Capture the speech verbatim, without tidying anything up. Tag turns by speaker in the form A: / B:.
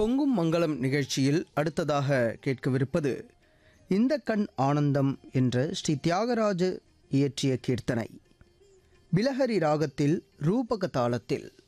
A: பொங்கும் மங்களம் நிகழ்ச்சியில் அடுத்ததாக கேட்கவிருப்பது இந்த கண் ஆனந்தம் என்ற ஸ்ரீ தியாகராஜ இயற்றிய கீர்த்தனை பிலஹரி ராகத்தில் ரூபக தாளத்தில்.